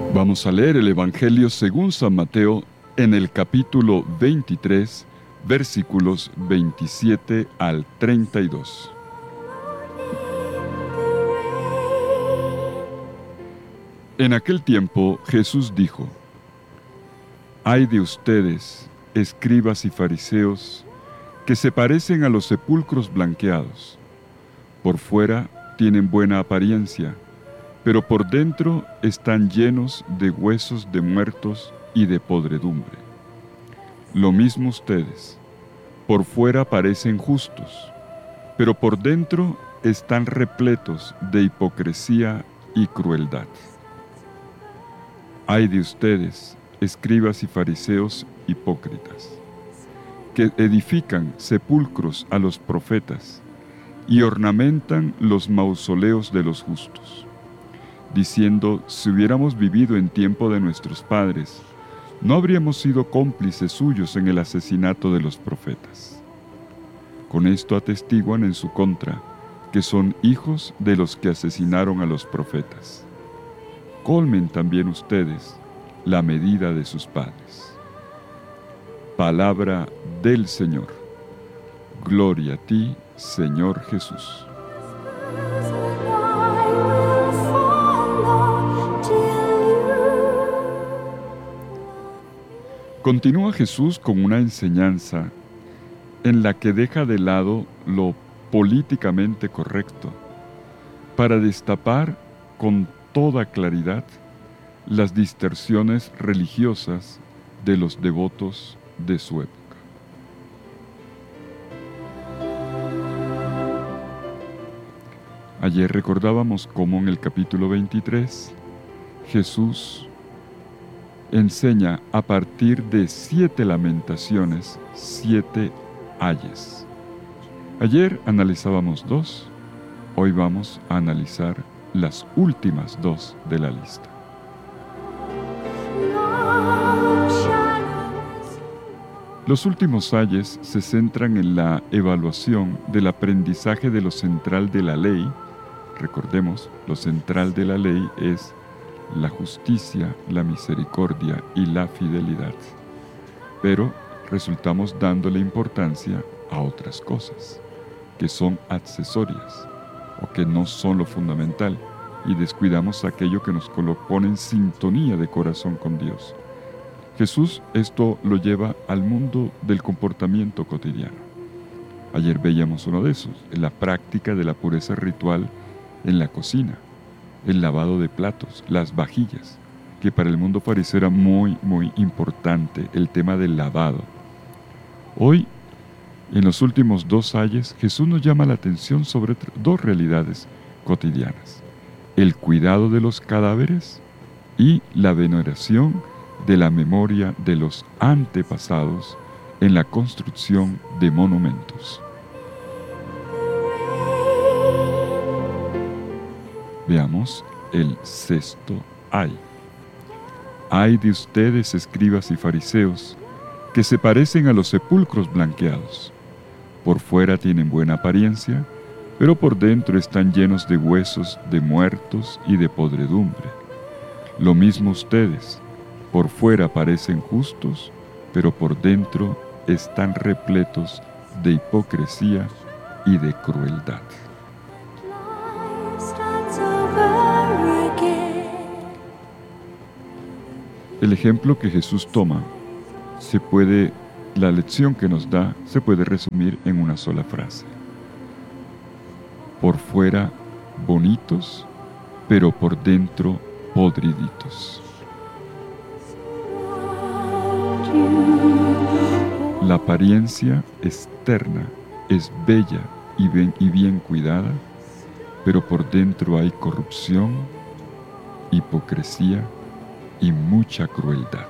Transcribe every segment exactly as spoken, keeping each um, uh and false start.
Vamos a leer el Evangelio según San Mateo en el capítulo veintitrés, versículos veintisiete al treinta y dos. En aquel tiempo Jesús dijo: «Ay de ustedes, escribas y fariseos, que se parecen a los sepulcros blanqueados. Por fuera tienen buena apariencia, pero por dentro están llenos de huesos de muertos y de podredumbre. Lo mismo ustedes, por fuera parecen justos, pero por dentro están repletos de hipocresía y crueldad. Ay de ustedes, escribas y fariseos hipócritas, que edifican sepulcros a los profetas y ornamentan los mausoleos de los justos, diciendo: si hubiéramos vivido en tiempo de nuestros padres, no habríamos sido cómplices suyos en el asesinato de los profetas. Con esto atestiguan en su contra que son hijos de los que asesinaron a los profetas. Colmen también ustedes la medida de sus padres». Palabra del Señor. Gloria a ti, Señor Jesús. Continúa Jesús con una enseñanza en la que deja de lado lo políticamente correcto para destapar con toda claridad las distorsiones religiosas de los devotos de su época. Ayer recordábamos cómo en el capítulo veintitrés Jesús enseña a partir de siete lamentaciones, siete ayes. Ayer analizábamos dos, hoy vamos a analizar las últimas dos de la lista. Los últimos ayes se centran en la evaluación del aprendizaje de lo central de la ley. Recordemos, lo central de la ley es la justicia, la misericordia y la fidelidad. Pero resultamos dándole importancia a otras cosas, que son accesorias o que no son lo fundamental, y descuidamos aquello que nos pone en sintonía de corazón con Dios. Jesús esto lo lleva al mundo del comportamiento cotidiano. Ayer veíamos uno de esos, en la práctica de la pureza ritual en la cocina, el lavado de platos, las vajillas, que para el mundo fariseo era muy, muy importante el tema del lavado. Hoy, en los últimos dos ayes, Jesús nos llama la atención sobre dos realidades cotidianas: el cuidado de los cadáveres y la veneración de la memoria de los antepasados en la construcción de monumentos. Veamos el sexto ay. Ay de ustedes, escribas y fariseos, que se parecen a los sepulcros blanqueados. Por fuera tienen buena apariencia, pero por dentro están llenos de huesos de muertos y de podredumbre. Lo mismo ustedes, por fuera parecen justos, pero por dentro están repletos de hipocresía y de crueldad. El ejemplo que Jesús toma, se puede, la lección que nos da, se puede resumir en una sola frase: por fuera bonitos, pero por dentro podriditos. La apariencia externa es bella y bien, y bien cuidada, pero por dentro hay corrupción, hipocresía y mucha crueldad.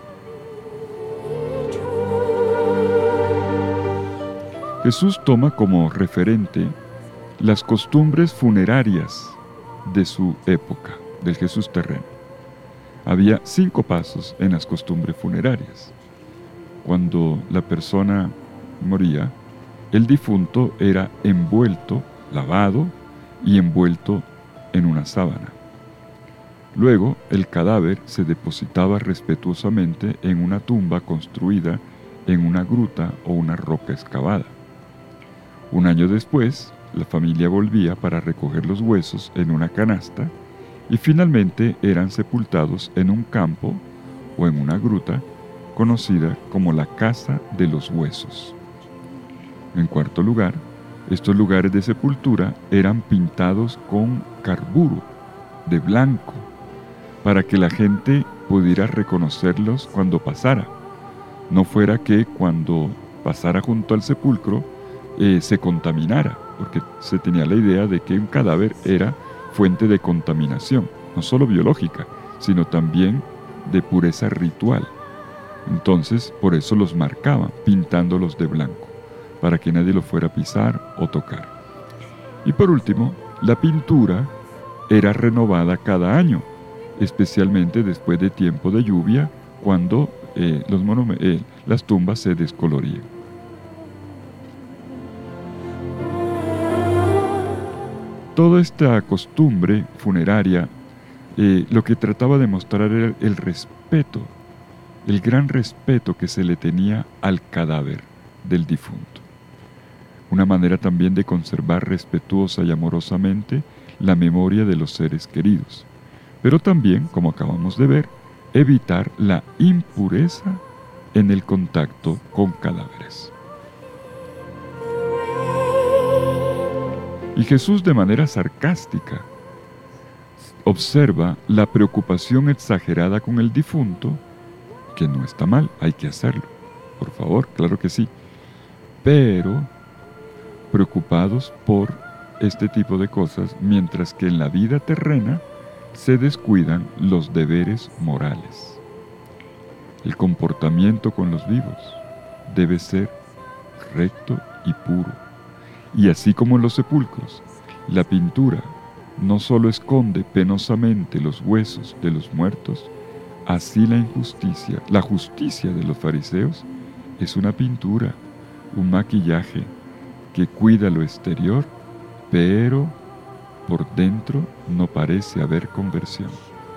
Jesús toma como referente las costumbres funerarias de su época, del Jesús terreno. Había cinco pasos en las costumbres funerarias. Cuando la persona moría, el difunto era envuelto, lavado y envuelto en una sábana. Luego, el cadáver se depositaba respetuosamente en una tumba construida en una gruta o una roca excavada. Un año después, la familia volvía para recoger los huesos en una canasta y finalmente eran sepultados en un campo o en una gruta conocida como la Casa de los Huesos. En cuarto lugar, estos lugares de sepultura eran pintados con carburo, de blanco, para que la gente pudiera reconocerlos cuando pasara. No fuera que cuando pasara junto al sepulcro eh, se contaminara, porque se tenía la idea de que un cadáver era fuente de contaminación, no solo biológica, sino también de pureza ritual. Entonces, por eso los marcaban, pintándolos de blanco, para que nadie lo fuera a pisar o tocar. Y por último, la pintura era renovada cada año, especialmente después de tiempo de lluvia, cuando eh, los monum- eh, las tumbas se descolorían. Toda esta costumbre funeraria eh, lo que trataba de mostrar era el respeto, el gran respeto que se le tenía al cadáver del difunto. Una manera también de conservar respetuosa y amorosamente la memoria de los seres queridos, pero también, como acabamos de ver, evitar la impureza en el contacto con cadáveres. Y Jesús, de manera sarcástica, observa la preocupación exagerada con el difunto, que no está mal, hay que hacerlo, por favor, claro que sí, pero preocupados por este tipo de cosas, mientras que en la vida terrena se descuidan los deberes morales. El comportamiento con los vivos debe ser recto y puro. Y así como en los sepulcros, la pintura no solo esconde penosamente los huesos de los muertos, así la injusticia, la justicia de los fariseos es una pintura, un maquillaje que cuida lo exterior, pero por dentro no parece haber conversión.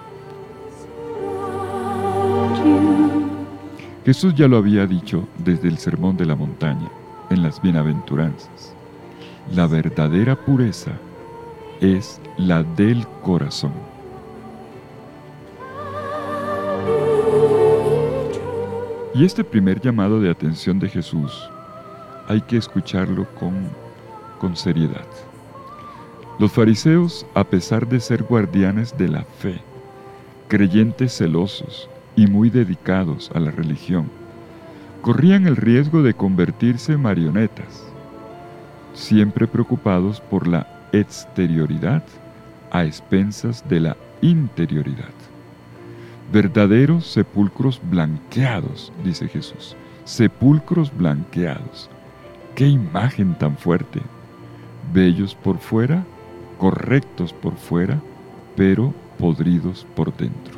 Jesús ya lo había dicho desde el Sermón de la Montaña, en las Bienaventuranzas. La verdadera pureza es la del corazón. Y este primer llamado de atención de Jesús hay que escucharlo con, con seriedad. Los fariseos, a pesar de ser guardianes de la fe, creyentes celosos y muy dedicados a la religión, corrían el riesgo de convertirse en marionetas, siempre preocupados por la exterioridad a expensas de la interioridad. Verdaderos sepulcros blanqueados, dice Jesús, sepulcros blanqueados. ¡Qué imagen tan fuerte! Bellos por fuera, correctos por fuera, pero podridos por dentro.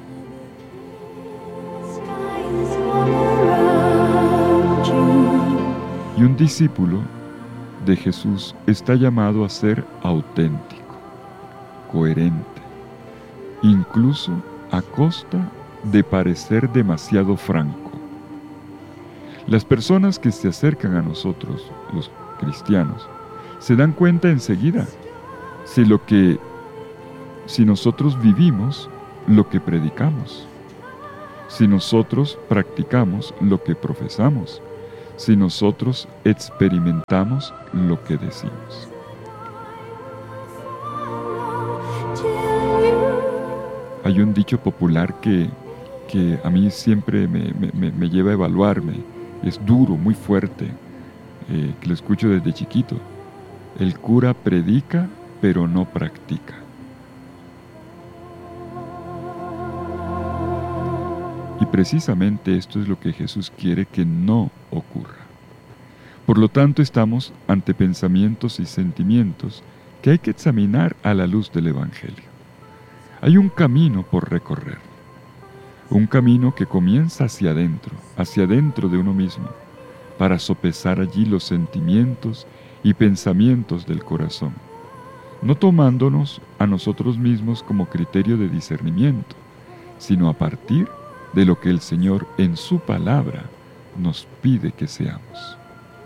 Y un discípulo de Jesús está llamado a ser auténtico, coherente, incluso a costa de parecer demasiado franco. Las personas que se acercan a nosotros, los cristianos, se dan cuenta enseguida si lo que, si nosotros vivimos lo que predicamos, si nosotros practicamos lo que profesamos, si nosotros experimentamos lo que decimos. Hay un dicho popular que, que a mí siempre me, me, me lleva a evaluarme, es duro, muy fuerte, eh, que lo escucho desde chiquito. El cura predica, pero no practica. Y precisamente esto es lo que Jesús quiere que no ocurra. Por lo tanto, estamos ante pensamientos y sentimientos que hay que examinar a la luz del Evangelio. Hay un camino por recorrer, un camino que comienza hacia adentro, hacia adentro de uno mismo, para sopesar allí los sentimientos y pensamientos del corazón. no tomándonos a nosotros mismos como criterio de discernimiento, sino a partir de lo que el Señor en su palabra nos pide que seamos.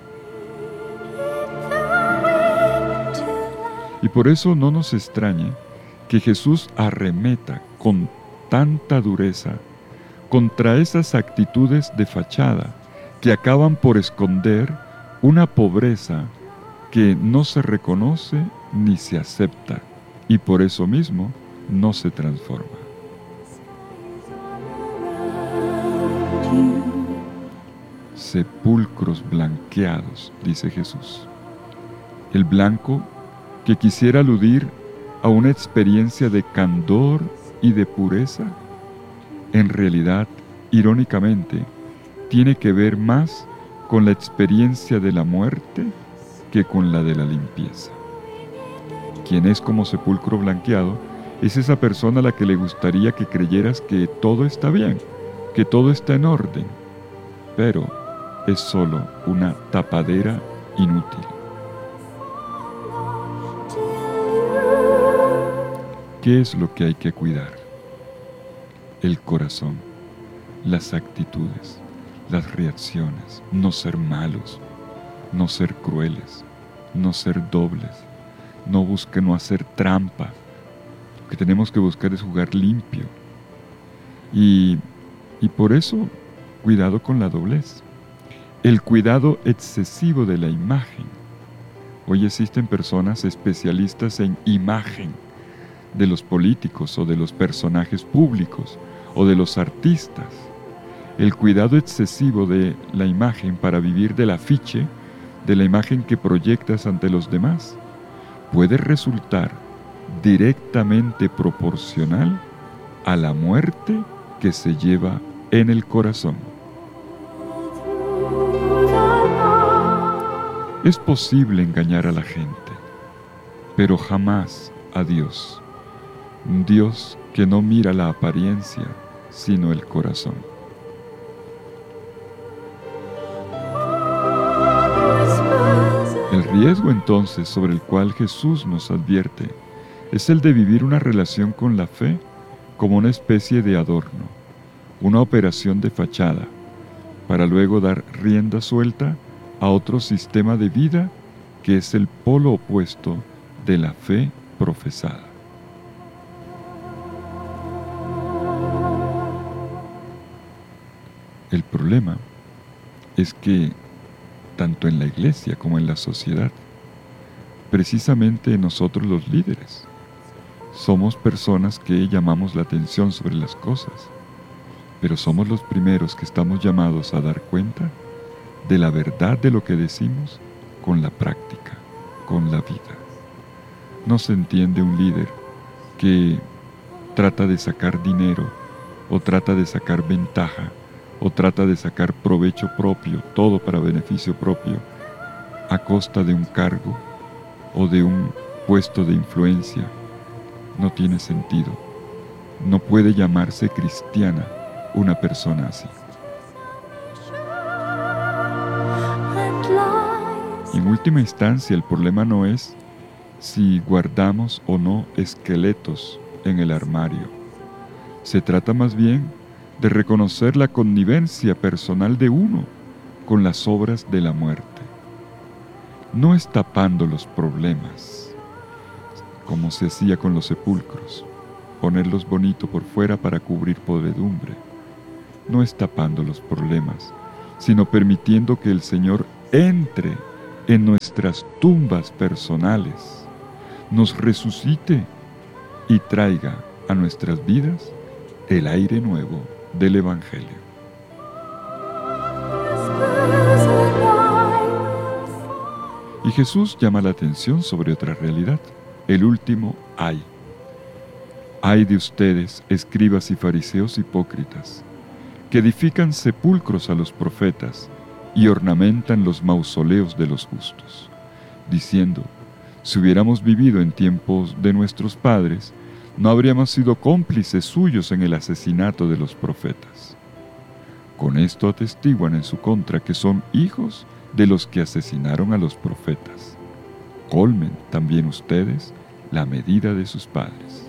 Y por eso no nos extrañe que Jesús arremeta con tanta dureza contra esas actitudes de fachada que acaban por esconder una pobreza que no se reconoce ni se acepta y por eso mismo no se transforma. Sepulcros blanqueados, dice Jesús. El blanco que quisiera aludir a una experiencia de candor y de pureza, en realidad, irónicamente, tiene que ver más con la experiencia de la muerte que con la de la limpieza. Quien es como sepulcro blanqueado es esa persona a la que le gustaría que creyeras que todo está bien, que todo está en orden, pero es solo una tapadera inútil. ¿Qué es lo que hay que cuidar? El corazón, las actitudes, las reacciones, no ser malos, no ser crueles, no ser dobles, no busque no hacer trampa. Lo que tenemos que buscar es jugar limpio. Y, y por eso, cuidado con la doblez. El cuidado excesivo de la imagen. Hoy existen personas especialistas en imagen de los políticos o de los personajes públicos o de los artistas. El cuidado excesivo de la imagen para vivir del afiche, de la imagen que proyectas ante los demás, puede resultar directamente proporcional a la muerte que se lleva en el corazón. Es posible engañar a la gente, pero jamás a Dios. Un Dios que no mira la apariencia, sino el corazón. El riesgo entonces sobre el cual Jesús nos advierte es el de vivir una relación con la fe como una especie de adorno, una operación de fachada, para luego dar rienda suelta a otro sistema de vida que es el polo opuesto de la fe profesada. El problema es que, tanto en la iglesia como en la sociedad, precisamente nosotros los líderes, somos personas que llamamos la atención sobre las cosas, pero somos los primeros que estamos llamados a dar cuenta de la verdad de lo que decimos con la práctica, con la vida. No se entiende un líder que trata de sacar dinero o trata de sacar ventaja o trata de sacar provecho propio, todo para beneficio propio, a costa de un cargo o de un puesto de influencia. No tiene sentido. No puede llamarse cristiana una persona así. En última instancia, el problema no es si guardamos o no esqueletos en el armario. Se trata más bien de reconocer la connivencia personal de uno con las obras de la muerte. No es tapando los problemas, como se hacía con los sepulcros, ponerlos bonito por fuera para cubrir podredumbre. No es tapando los problemas, sino permitiendo que el Señor entre en nuestras tumbas personales, nos resucite y traiga a nuestras vidas el aire nuevo del Evangelio. Y Jesús llama la atención sobre otra realidad, el último ay. Ay de ustedes, escribas y fariseos hipócritas, que edifican sepulcros a los profetas y ornamentan los mausoleos de los justos, diciendo, si hubiéramos vivido en tiempos de nuestros padres, no habríamos sido cómplices suyos en el asesinato de los profetas. Con esto atestiguan en su contra que son hijos de los que asesinaron a los profetas. Colmen también ustedes la medida de sus padres.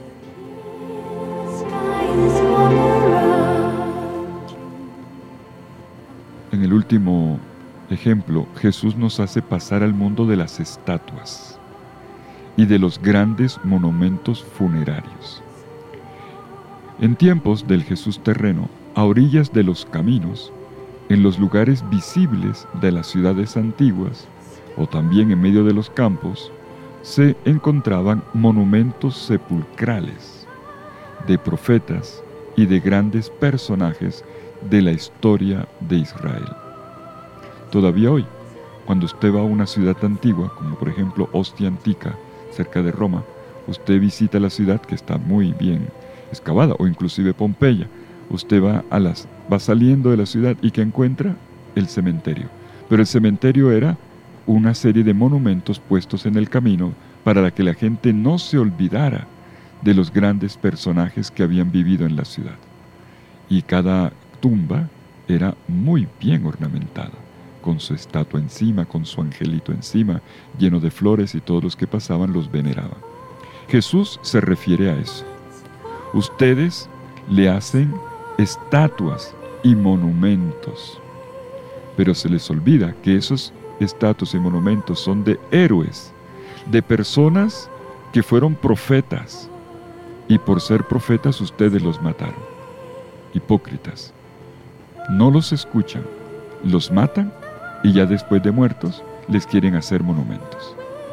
En el último ejemplo, Jesús nos hace pasar al mundo de las estatuas y de los grandes monumentos funerarios. En tiempos del Jesús terreno, a orillas de los caminos, en los lugares visibles de las ciudades antiguas, o también en medio de los campos, se encontraban monumentos sepulcrales de profetas y de grandes personajes de la historia de Israel. Todavía hoy, cuando usted va a una ciudad antigua, como por ejemplo Ostia Antica, cerca de Roma, usted visita la ciudad que está muy bien excavada, o inclusive Pompeya. Usted va, a las, va saliendo de la ciudad y ¿qué encuentra? El cementerio. Pero el cementerio era una serie de monumentos puestos en el camino para que la gente no se olvidara de los grandes personajes que habían vivido en la ciudad. Y cada tumba era muy bien ornamentada, con su estatua encima, con su angelito encima, lleno de flores, y todos los que pasaban los veneraban. Jesús se refiere a eso. Ustedes le hacen estatuas y monumentos, pero se les olvida que esos estatuas y monumentos son de héroes, de personas que fueron profetas, y por ser profetas ustedes los mataron. Hipócritas. No los escuchan, los matan, y ya después de muertos les quieren hacer monumentos.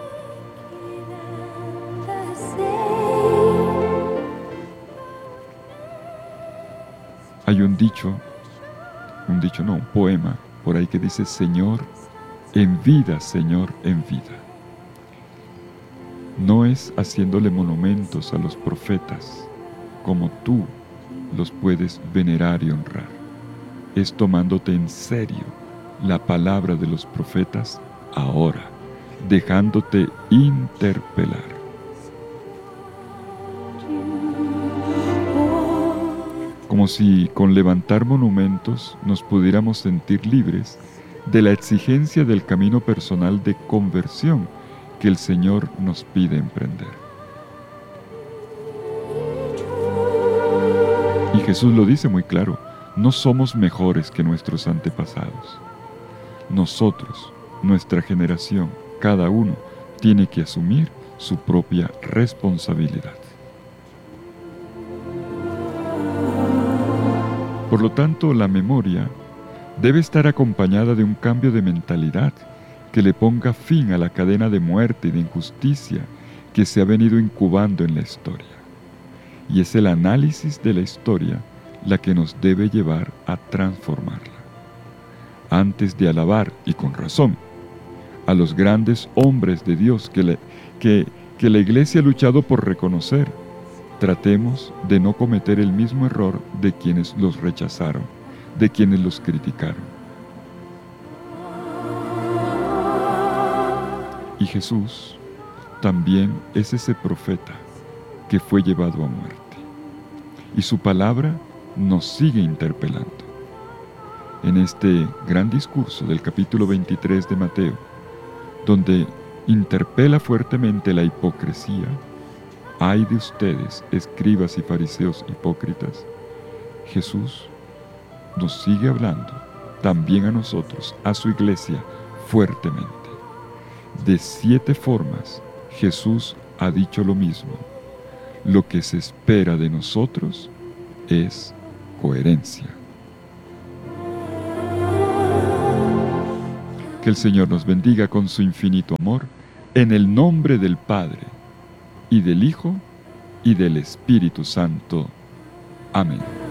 Hay un dicho, un dicho no, un poema por ahí que dice: Señor, en vida, Señor, en vida. No es haciéndole monumentos a los profetas como tú los puedes venerar y honrar. Es tomándote en serio la palabra de los profetas ahora, dejándote interpelar. Como si con levantar monumentos nos pudiéramos sentir libres de la exigencia del camino personal de conversión que el Señor nos pide emprender. Y Jesús lo dice muy claro: no somos mejores que nuestros antepasados. Nosotros, nuestra generación, cada uno tiene que asumir su propia responsabilidad. Por lo tanto, la memoria debe estar acompañada de un cambio de mentalidad que le ponga fin a la cadena de muerte y de injusticia que se ha venido incubando en la historia. Y es el análisis de la historia la que nos debe llevar a transformarla. Antes de alabar, y con razón, a los grandes hombres de Dios que, le, que, que la Iglesia ha luchado por reconocer, tratemos de no cometer el mismo error de quienes los rechazaron, de quienes los criticaron. Y Jesús también es ese profeta que fue llevado a muerte. Y su palabra nos sigue interpelando. En este gran discurso del capítulo veintitrés de Mateo, donde interpela fuertemente la hipocresía: ay de ustedes, escribas y fariseos hipócritas, Jesús nos sigue hablando también a nosotros, a su iglesia, fuertemente. De siete formas, Jesús ha dicho lo mismo. Lo que se espera de nosotros es coherencia. Que el Señor nos bendiga con su infinito amor, en el nombre del Padre, y del Hijo, y del Espíritu Santo. Amén.